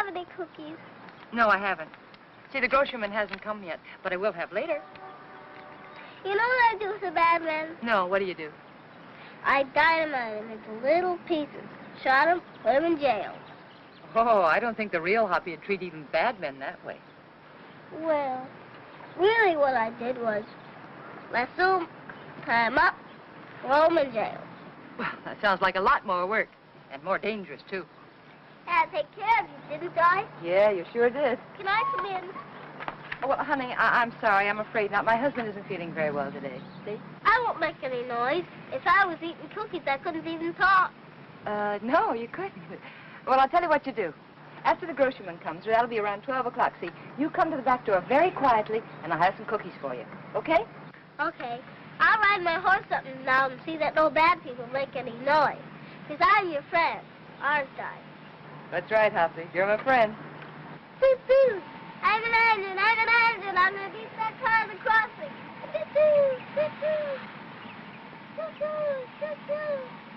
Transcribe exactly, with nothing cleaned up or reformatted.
have any cookies? No, I haven't. See, the groceryman hasn't come yet, but I will have later. You know what I do with the bad men? No, what do you do? I dynamite him into little pieces, shot him, put him in jail. Oh, I don't think the real Hoppy would treat even bad men that way. Well, really what I did was lasso him, tie him up, throw him in jail. Well, that sounds like a lot more work, and more dangerous, too. I take care of you, didn't I? Yeah, you sure did. Can I come in? Oh, well, honey, I I'm sorry. I'm afraid not. My husband isn't feeling very well today. See? I won't make any noise. If I was eating cookies, I couldn't even talk. Uh, no, you couldn't. Well, I'll tell you what you do. After the groceryman comes, that'll be around twelve o'clock, see? You come to the back door very quietly, and I'll have some cookies for you. Okay? Okay. I'll ride my horse up and down and see that no bad people make any noise. Because I'm your friend, aren't I? That's right, Hoppy. You're my friend. Choo-choo! I'm an engine, I'm an engine. I'm going to beat that car at the crossing. Choo-choo! Choo-choo! Choo-choo! Choo-choo!